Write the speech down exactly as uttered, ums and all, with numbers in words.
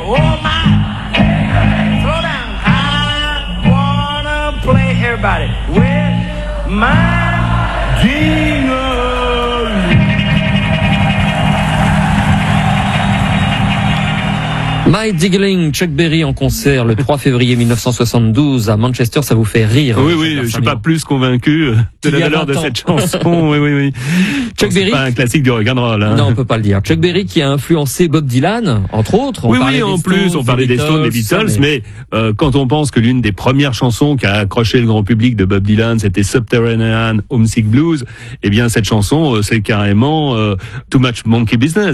oh my, slow down. I wanna play everybody with my jingle. My Diggling, Chuck Berry en concert le trois février mille neuf cent soixante-douze à Manchester, ça vous fait rire? Oui, oui, je suis pas plus convaincu de la valeur de cette chanson. Oui, oui, oui. Chuck Berry. C'est pas un classique du rock'n'roll, hein. Non, on peut pas le dire. Chuck Berry qui a influencé Bob Dylan, entre autres. On oui, oui, en plus, Stones, on parlait des Stones, des Beatles, mais, mais euh, quand on pense que l'une des premières chansons qui a accroché le grand public de Bob Dylan, c'était Subterranean Homesick Blues, eh bien, cette chanson, euh, c'est carrément euh, Too Much Monkey Business.